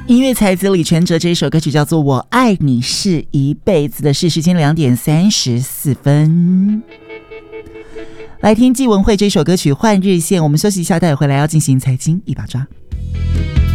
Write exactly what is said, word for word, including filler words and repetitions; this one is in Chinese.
音乐才子李全哲这一首歌曲叫做《我爱你是一辈子的事》，时间两点三十四分。来听纪文慧这首歌曲《换日线》，我们休息一下，待会回来要进行财经一把抓。